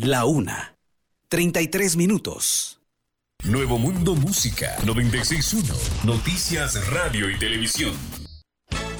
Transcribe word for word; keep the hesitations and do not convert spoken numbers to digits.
La una. treinta y tres minutos. Nuevo Mundo Música noventa y seis punto uno. Noticias, radio y televisión.